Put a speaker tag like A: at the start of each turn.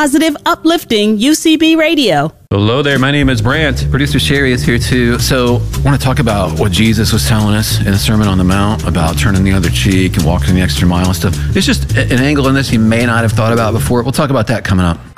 A: positive, uplifting UCB radio.
B: Hello there, my name is Brant. Producer Sherry is here too. So I want to talk about what Jesus was telling us in the Sermon on the Mount about turning the other cheek and walking the extra mile and stuff. It's just an angle in this you may not have thought about before. We'll talk about that coming up.